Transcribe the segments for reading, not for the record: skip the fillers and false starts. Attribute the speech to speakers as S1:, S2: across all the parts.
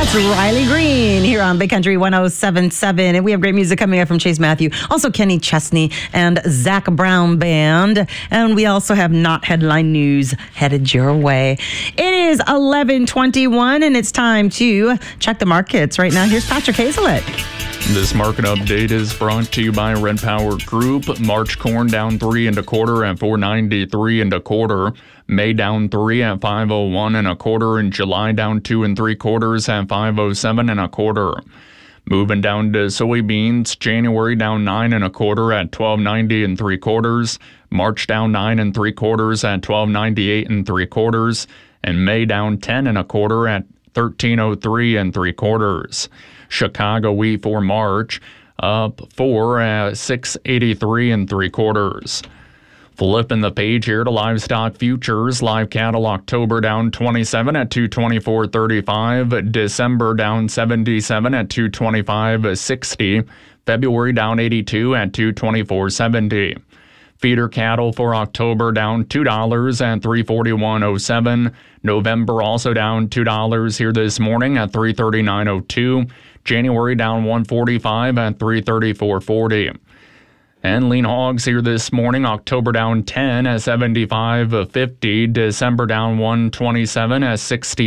S1: That's Riley Green here on Big Country 107.7. And we have great music coming up from Chase Matthew, also Kenny Chesney and Zach Brown Band. And we also have Not Headline News headed your way. It is 11:21 and it's time to check the markets. Right now, here's Patrick Hazelett.
S2: This market update is brought to you by Red Power Group. March corn down 3 1/4 at $4.93 1/4. May down 3 at $5.01 1/4, and July down 2 3/4 at $5.07 1/4. Moving down to soybeans, January down 9 1/4 at $12.90 3/4. March down 9 3/4 at $12.98 3/4, and May down 10 1/4 at $13.03 3/4. Chicago wheat for March up 4 at $6.83 3/4. Flipping the page here to livestock futures. Live cattle October down 27 at $224.35. December down 77 at $225.60. February down 82 at $224.70. Feeder cattle for October down $2 at $341.07. November also down $2 here this morning at $339.02. January down $145 at $334.40. And lean hogs here this morning, October down 10 at $75.50. December down $127 at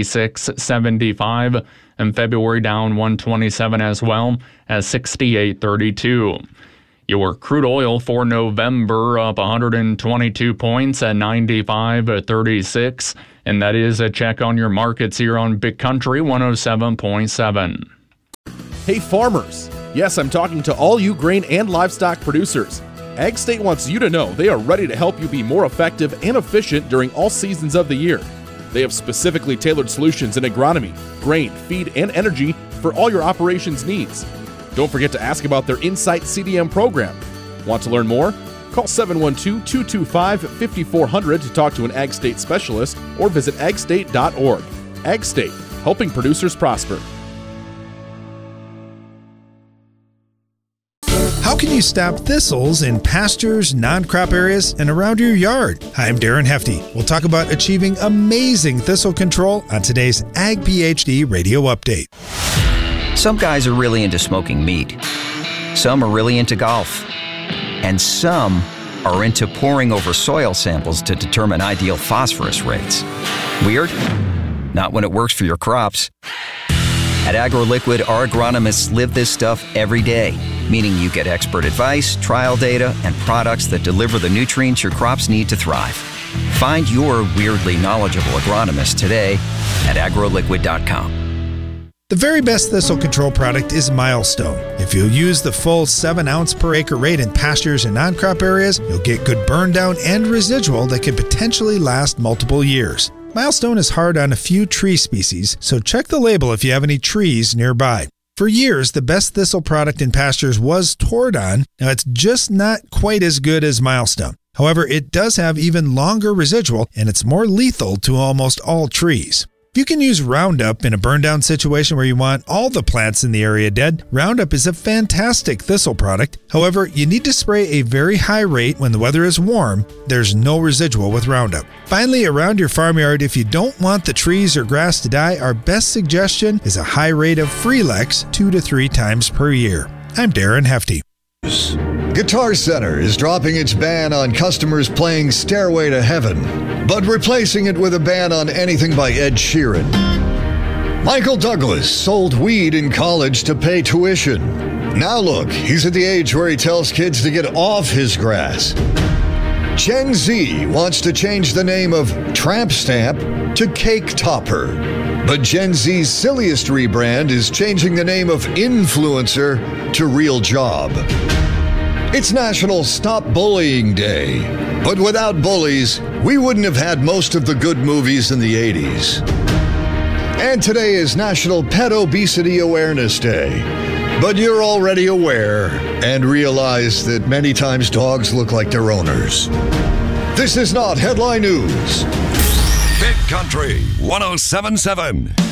S2: $66.75. And February down $127 as well at $68.32. Your crude oil for November up 122 points at 95.36. And that is a check on your markets here on Big Country 107.7.
S3: Hey farmers! Yes, I'm talking to all you grain and livestock producers. Ag State wants you to know they are ready to help you be more effective and efficient during all seasons of the year. They have specifically tailored solutions in agronomy, grain, feed, and energy for all your operations needs. Don't forget to ask about their Insight CDM program. Want to learn more? Call 712-225-5400 to talk to an Ag State specialist or visit agstate.org. Ag State, helping producers prosper.
S4: How can you stop thistles in pastures, non-crop areas, and around your yard? Hi, I'm Darren Hefty. We'll talk about achieving amazing thistle control on today's Ag PhD Radio Update.
S5: Some guys are really into smoking meat. Some are really into golf. And some are into poring over soil samples to determine ideal phosphorus rates. Weird? Not when it works for your crops. At AgroLiquid, our agronomists live this stuff every day, meaning you get expert advice, trial data, and products that deliver the nutrients your crops need to thrive. Find your weirdly knowledgeable agronomist today at agroliquid.com.
S4: The very best thistle control product is Milestone. If you'll use the full 7 ounce per acre rate in pastures and non-crop areas, you'll get good burn down and residual that could potentially last multiple years. Milestone is hard on a few tree species, so check the label if you have any trees nearby. For years, the best thistle product in pastures was Tordon. Now, it's just not quite as good as Milestone. However, it does have even longer residual, and it's more lethal to almost all trees. If you can use Roundup in a burn down situation where you want all the plants in the area dead, Roundup is a fantastic thistle product. However, you need to spray a very high rate when the weather is warm. There's no residual with Roundup. Finally, around your farmyard, if you don't want the trees or grass to die, our best suggestion is a high rate of Freelex 2 to 3 times per year. I'm Darren Hefty.
S6: Guitar Center is dropping its ban on customers playing Stairway to Heaven, but replacing it with a ban on anything by Ed Sheeran. Michael Douglas sold weed in college to pay tuition. Now look, he's at the age where he tells kids to get off his grass. Gen Z wants to change the name of Tramp Stamp to Cake Topper. But Gen Z's silliest rebrand is changing the name of Influencer to Real Job. It's National Stop Bullying Day. But without bullies, we wouldn't have had most of the good movies in the 80s. And today is National Pet Obesity Awareness Day. But you're already aware and realize that many times dogs look like their owners. This is not Headline News.
S7: Big Country 107.7.